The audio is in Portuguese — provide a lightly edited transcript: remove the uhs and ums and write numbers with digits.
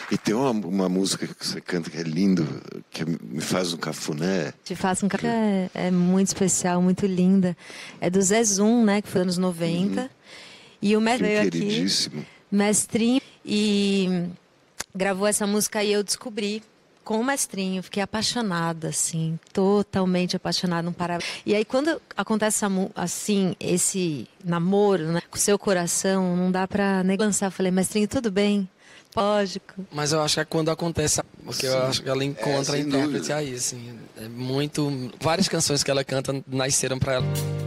E tem uma música que você canta que é lindo, que me faz um cafuné. Te faço um cafuné, é muito especial, muito linda. É do Zé Zum, né, que foi nos anos 90. E o mestre veio queridíssimo. Aqui, mestrinho, e gravou essa música e eu descobri com o mestrinho, fiquei apaixonada, assim, totalmente apaixonada, não parava. E aí quando acontece assim, esse namoro, né, com o seu coração, não dá pra nem lançar. Eu falei, mestrinho, tudo bem? Lógico. Mas eu acho que é quando acontece, porque eu acho que ela encontra a intérprete aí, assim. É muito. Várias canções que ela canta nasceram pra ela.